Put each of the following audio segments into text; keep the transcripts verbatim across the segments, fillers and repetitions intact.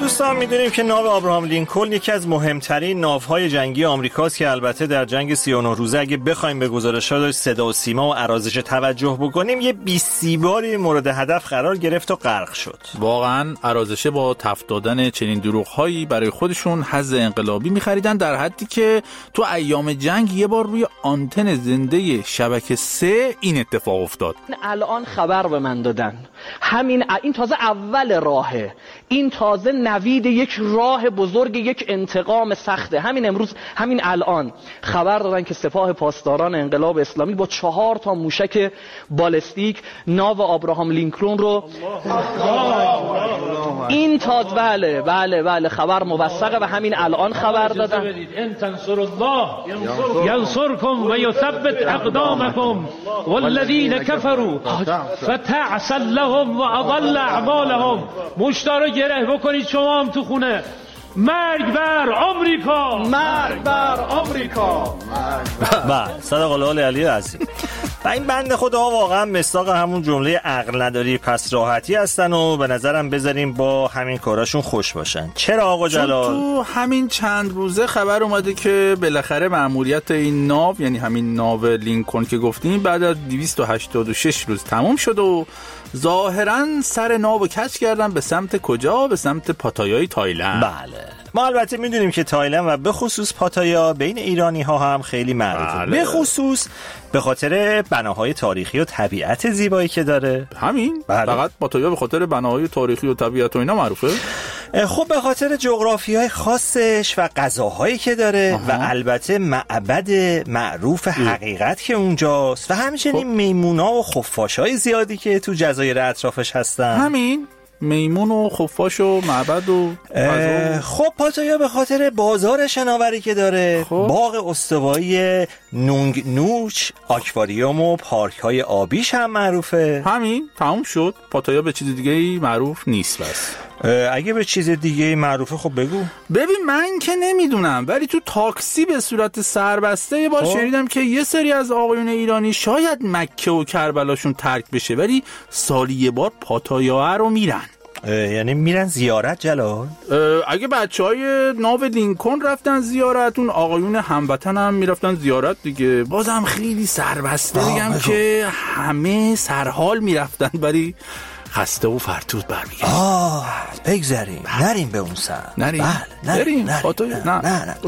دوستان میدونیم که ناو ابراهام لینکلن یکی از مهمترین ناوهای جنگی آمریکاست که البته در جنگ سی و نه روزه اگه بخوایم به گزارش‌ها صدا و سیما و ارازش توجه بکنیم یه بیست باری مورد هدف قرار گرفت و غرق شد. واقعا ارازشه با تفت دادن چنین دروغ‌هایی برای خودشون حظ انقلابی می‌خریدن، در حدی که تو ایام جنگ یه بار روی آنتن زنده شبکه سه این اتفاق افتاد. الان خبر به من دادن همین این تازه اول راهه، این تازه نوید یک راه بزرگ، یک انتقام سخته. همین امروز همین الان خبر دادن که سپاه پاسداران انقلاب اسلامی با چهار تا موشک بالستیک ناو ابراهام لینکلن رو این تازه بله بله بله خبر موثقه و همین الان خبر دادن. ان تنصروا الله ینصرکم و یثبت اقدامکم والذین کفروا فتعسل لهم و اضل اعمالهم. مشتاق گره بکنید شما هم تو خونه. مرگ بر آمریکا، مرگ بر آمریکا. بله صدق الله علی عظیم. و این بنده خدا واقعا مصداق همون جمله عقل نداری پس راحتی هستن و به نظرم بذاریم با همین کاراشون خوش باشن. چرا آقا جلال؟ تو همین چند روزه خبر اومده که بالاخره مأموریت این ناو، یعنی همین ناو لینکلن که گفتیم، بعد از دویست و هشتاد و شش روز تموم شد و ظاهرا سر ناو کج کردن به سمت کجا؟ به سمت پاتایای تایلند. بله ما البته میدونیم که تایلند و به خصوص پاتایا بین ایرانی ها هم خیلی معروفه. بله. به خصوص به خاطر بناهای تاریخی و طبیعت زیبایی که داره. همین؟ بله. فقط پاتایا به خاطر بناهای تاریخی و طبیعت و اینا معروفه؟ خب به خاطر جغرافیای خاصش و غذاهایی که داره. آها. و البته معبد معروف حقیقت که اونجاست و همچنین خب. میمونا و خفاشای زیادی که تو جزایر اطرافش هستن. همین؟ میمون و خفاش و معبد و خب پاتایا به خاطر بازار شناوری که داره. خب. باغ استوایی نونگ نوچ، آکواریوم و پارک های آبیش هم معروفه. همین تموم شد. پاتایا به چیز دیگه ای معروف نیست. بس اگه به چیز دیگه ای معروفه خب بگو. ببین من که نمیدونم، ولی تو تاکسی به صورت سربسته یه بار شنیدم که یه سری از آقایون ایرانی شاید مکه و کربلاشون ترک بشه ولی سالی یه بار پاتایا رو میرن. یعنی میرن زیارت جلال؟ اگه بچه های ناو لینکلن رفتن زیارت، اون آقایون هموطن هم میرفتن زیارت دیگه. بازم خیلی سربسته بگم که همه سرحال میرفتن ولی خسته و فرتود برمیگشت. آه بگذاریم نریم به اون سر. نریم بله نریم نریم نریم نه نه نه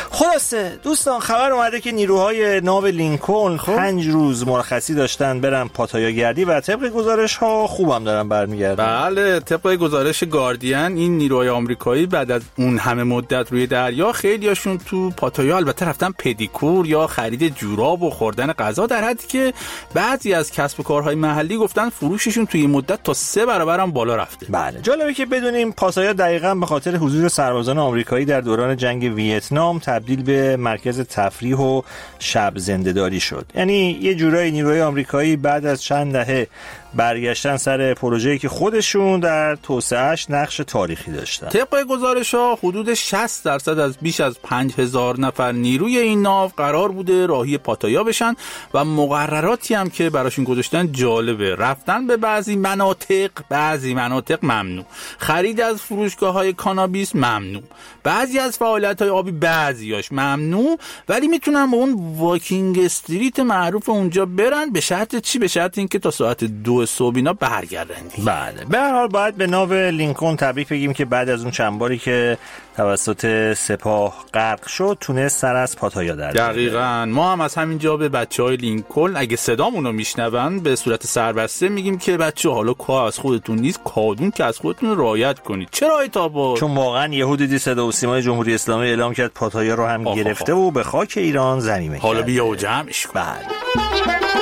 خلاصه دوستان خبر اومده که نیروهای ناو لینکلن پنج روز مرخصی داشتن برن پاتایا گردی و طبق گزارش ها خوبم دارن برمیگردن. بله طبق گزارش گاردین این نیروهای آمریکایی بعد از اون همه مدت روی دریا خیلیاشون تو پاتایا البته رفتن پدیکور یا خرید جوراب و خوردن غذا، در حدی که بعضی از کسب و کارهای محلی گفتن فروششون توی مدت تا سه برابر هم بالا رفته. بله جالبه که بدونیم پاتایا دقیقاً به خاطر حضور سربازان آمریکایی در دوران جنگ ویتنام تبدیل به مرکز تفریح و شب زنده‌داری شد. یعنی یه جورایی نیروهای آمریکایی بعد از چند دهه برگشتن سر پروژه‌ای که خودشون در توسعه‌اش نقش تاریخی داشتن. طبق گزارش‌ها حدود شصت درصد از بیش از پنج هزار نفر نیروی این ناو قرار بوده راهی پاتایا بشن و مقرراتی هم که براشون گذاشتن جالبه. رفتن به بعضی مناطق، بعضی مناطق ممنوع. خرید از فروشگاه‌های کانابیس ممنوع. بعضی از فعالیت‌های آبی بعضیاش ممنوع، ولی میتونن به اون واکینگ استریت معروف اونجا برن به شرط چی؟ به شرط اینکه تا ساعت دو صبح اینا برگردن. بله به هر حال باید به ناو لینکلن تبریک بگیم که بعد از اون چند باری که توسط سپاه غرق شد تونست سر از پاتایا در بیاره. دقیقاً ما هم از همینجا به بچهای لینکلن اگه صدامونو میشنون به صورت سربسته میگیم که بچه حالا کار از خودتون نیست، کادون که از خودتون رعایت کنید. چرا ایتابا؟ چون واقعا یه حدودی صدا و سیمای جمهوری اسلامی اعلام کرد پاتایا رو هم آخ گرفته آخ. و به خاک ایران زمین کرد. حالا بیا و جمعش کن. بله